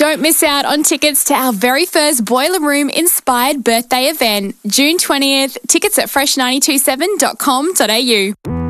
Don't miss out on tickets to our very first Boiler Room inspired birthday event, June 20th. Tickets at fresh927.com.au.